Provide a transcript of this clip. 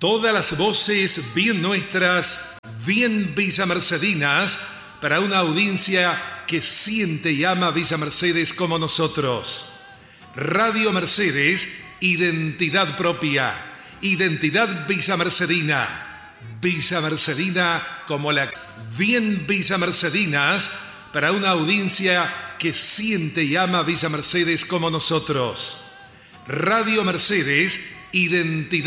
Todas las voces bien nuestras, bien villamercedinas, para una audiencia que siente y ama Villa Mercedes como nosotros. Radio Mercedes, identidad propia, identidad villamercedina. Villamercedina como la bien villamercedinas, para una audiencia que siente y ama Villa Mercedes como nosotros. Radio Mercedes, identidad